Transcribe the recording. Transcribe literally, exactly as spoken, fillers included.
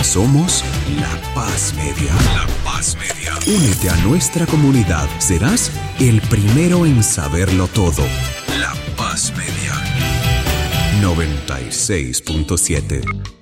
Somos La Paz Media. La Paz Media. Únete a nuestra comunidad. Serás el primero en saberlo todo. La Paz Media. noventa y seis punto siete.